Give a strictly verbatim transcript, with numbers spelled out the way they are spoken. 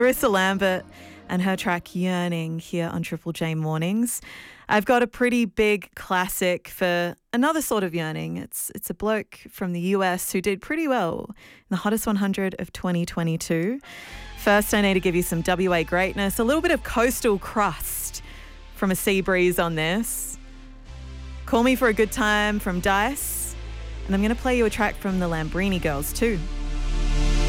Marissa Lambert and her track Yearning here on Triple J Mornings. I've got a pretty big classic for another sort of yearning. It's it's a bloke from the U S who did pretty well in the Hottest one hundred of twenty twenty-two. First, I need to give you some W A greatness, a little bit of coastal crust from a sea breeze on this. Call Me for a Good Time from Dice. And I'm going to play you a track from the Lambrini Girls too.